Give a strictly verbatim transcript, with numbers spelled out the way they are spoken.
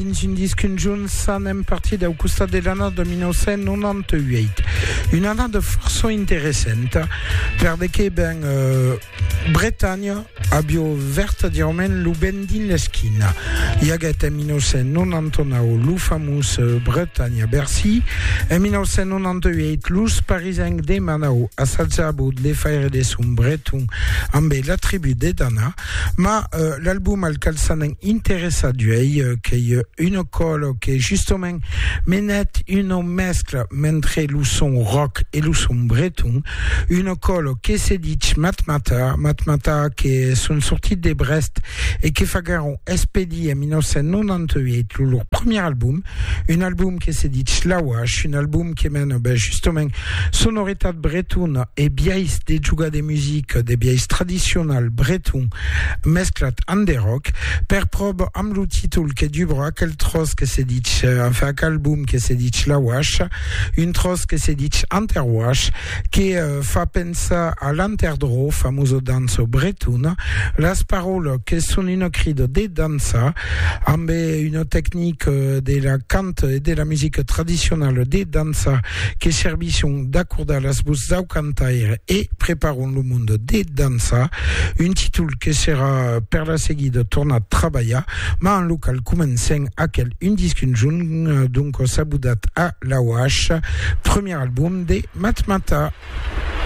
dins un disc conjunt s'anem partir del costat de l'anno de dinou noranta-vuit. Una annada força interessant, perché ben eh, Bretagna abbia verdaderament l'uben din l'esquina. Hi haguet en dinou noranta-nou lo famós Bretagna Bercy, en dinou noranta-vuit l'ús parisenc de Manau assaggiabo le faire de son breton amb la tribu de Dana, ma eh, l'album al calçanen interessa d'uei eh, che è una colo che giustament menet una mescla mentre lo son rock e lo son breton, una colo che se dice Matmata, Matmata che son sorti de Brest e che fagaron espedi en dinou noranta-vuit lo lor premier album, un album che se dice Lawash, un album che mène ben, justament sonoritat bretona e biais de juga de musique, de biais traditionnel breton mesclat amb de rock, per prob amb lo títol que dubra aquel tros que se dice, enfin aquel album que se dice Lawash, un tros que se dice Interwash, che uh, fa pensar a l'interdro, famoso danzo bretona, las parole che sono una crida de danza, amb una tecnique de la cante e de la musique traditionnelle de danza che servisson d'accorda las bus au cantaire e preparon lo mondo de danza, un títol que sera per la seguida tornat traballar, ma en local comencen aquel un disc conjunt, donc sabudat a Lawash, premier album de Matmata.